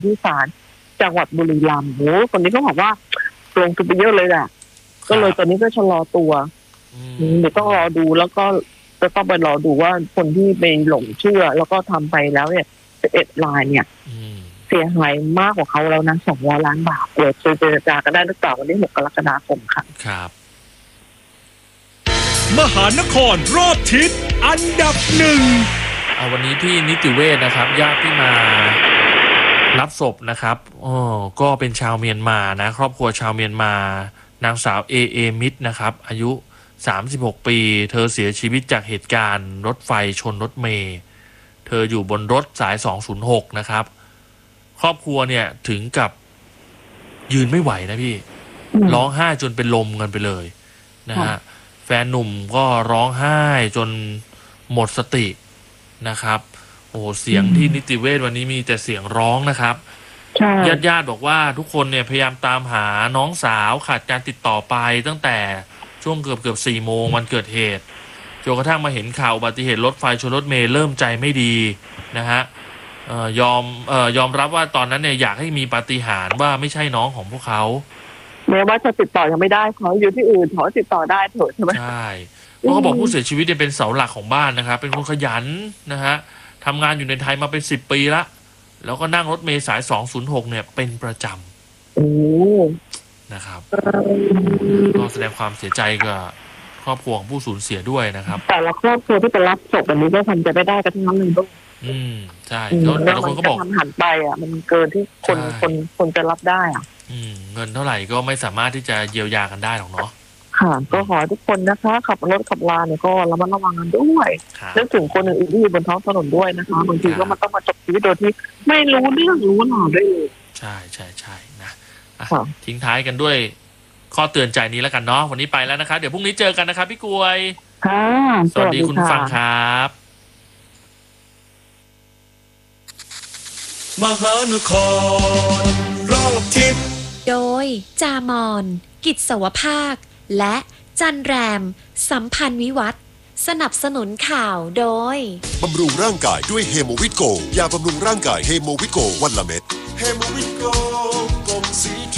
ที่ศาลจังหวัดบุรีรัมย์โอ้คนนี้ก็บอกว่าลงทุนไปเยอะเลยแหละก็เลยตอนนี้ก็ชะลอตัวเดี๋ยวต้องรอดูแล้วก็จะต้องไปรอดูว่าคนที่ไปหลงเชื่อแล้วก็ทำไปแล้วเนี่ย11 รายเนี่ยเสียหายมากกว่าเขาแล้วนะ200 ล้านบาทเดี๋ยวเจรจากันได้หรือเปล่าวันที่6 กรกฎาคมค่ะครับมหานครรอบทิศอันดับหนึ่งวันนี้ที่นิติเวชนะครับญาติที่มารับศพนะครับก็เป็นชาวเมียนมานะครอบครัวชาวเมียนมานางสาวเอมิดนะครับอายุ36 ปีเธอเสียชีวิตจากเหตุการณ์รถไฟชนรถเมล์เธออยู่บนรถสาย206นะครับครอบครัวเนี่ยถึงกับยืนไม่ไหวนะพี่ร้องไห้จนเป็นลมกันไปเลยนะฮะแฟนหนุ่มก็ร้องไห้จนหมดสตินะครับโอ้เสียงที่นิติเวชวันนี้มีแต่เสียงร้องนะครับญาติบอกว่าทุกคนเนี่ยพยายามตามหาน้องสาวขาดการติดต่อไปตั้งแต่ช่วงเกือบ4 โมงวันเกิดเหตุจนกระทั่งมาเห็นข่าวอุบัติเหตุรถไฟชนรถเมล์เริ่มใจไม่ดีนะฮะยอมรับว่าตอนนั้นเนี่ยอยากให้มีปาฏิหาริย์ว่าไม่ใช่น้องของพวกเขาแม้ว่าจะติดต่อยังไม่ได้เขาอยู่ที่อื่นขอติดต่อได้เถอะใช่ไหมใช่เพราะเขาบอกผู้เสียชีวิตเนี่ยเป็นเสาหลักของบ้านนะครับเป็นคนขยันนะฮะทำงานอยู่ในไทยมาเป็น10 ปีละแล้วก็นั่งรถเมล์สาย206เนี่ยเป็นประจำนะครับก็แสดงความเสียใจกับครอบครัวของผู้สูญเสียด้วยนะครับแต่ละครอบครัวที่ไปรับศพแบบนี้ก็ทำจะไม่ได้กันทั้งนั้นเลยด้วยใช่แล้วแต่ละคนก็บอกทำหันไปมันเกินที่คนจะรับได้เงินเท่าไหร่ก็ไม่สามารถที่จะเยียวยากันได้หรอกเนาะค่ะก็ขอทุกคนนะคะขับรถขับลาเนี่ยก็ระมัดระวังกันด้วยนึกถึงคนอื่นๆที่อยู่บนท้องถนนด้วยนะคะบางทีก็มันต้องมาจบชีวิตโดยที่ไม่รู้เรื่องรู้ราวได้เลยใช่นะทิ้งท้ายกันด้วยข้อเตือนใจนี้แล้วกันเนาะวันนี้ไปแล้วนะคะเดี๋ยวพรุ่งนี้เจอกันนะครับพี่กวยค่ะสวัสดีคุณฟังครับมหานครรอบทิศโดยจามอนกิจสวภาคและจันแรมสัมพันธ์วิวัฒน์สนับสนุนข่าวโดยบำรุงร่างกายด้วยเฮโมวิโกยาบำรุงร่างกายเฮโมวิโกวันละเม็ดเฮโมวิโกกลมสี